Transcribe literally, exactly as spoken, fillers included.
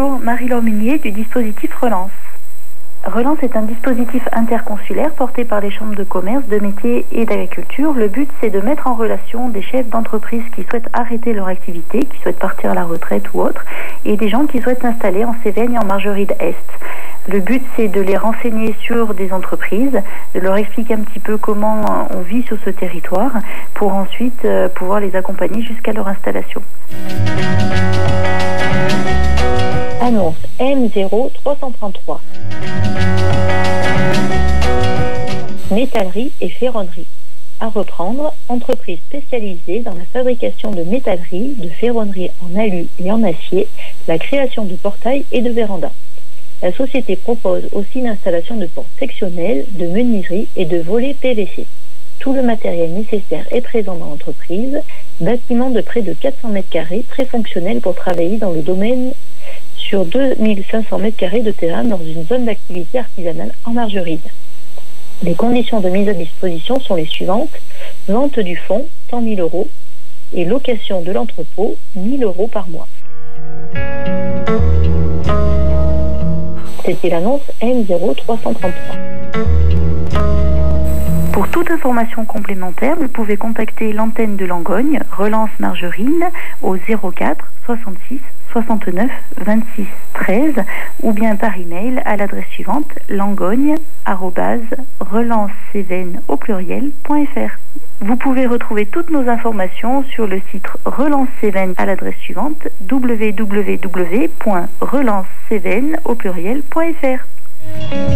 Bonjour, Marie-Laure Munier du dispositif Relance. Relance est un dispositif interconsulaire porté par les chambres de commerce, de métiers et d'agriculture. Le but, c'est de mettre en relation des chefs d'entreprise qui souhaitent arrêter leur activité, qui souhaitent partir à la retraite ou autre, et des gens qui souhaitent s'installer en Cévennes et en Margeride Est. Le but, c'est de les renseigner sur des entreprises, de leur expliquer un petit peu comment on vit sur ce territoire, pour ensuite euh, pouvoir les accompagner jusqu'à leur installation. Annonce M zéro trois cent trente-trois. Métallerie et ferronnerie. À reprendre, entreprise spécialisée dans la fabrication de métallerie, de ferronnerie en alu et en acier, la création de portails et de vérandas. La société propose aussi l'installation de portes sectionnelles, de menuiserie et de volets P V C. Tout le matériel nécessaire est présent dans l'entreprise, bâtiment de près de quatre cents mètres carrés, très fonctionnel pour travailler dans le domaine sur deux mille cinq cents mètres carrés de terrain dans une zone d'activité artisanale en Margeride. Les conditions de mise à disposition sont les suivantes: vente du fonds, cent mille euros, et location de l'entrepôt, mille euros par mois. C'était l'annonce M zéro trois cent trente-trois. Pour toute information complémentaire, vous pouvez contacter l'antenne de Langogne, Relance Margeride, au zéro quatre soixante-six soixante-neuf vingt-six treize, ou bien par email à l'adresse suivante langogne arobase relancecévennes au pluriel point fr. Vous pouvez retrouver toutes nos informations sur le site Relance Cévennes à l'adresse suivante w w w point relancecévennes au pluriel point fr.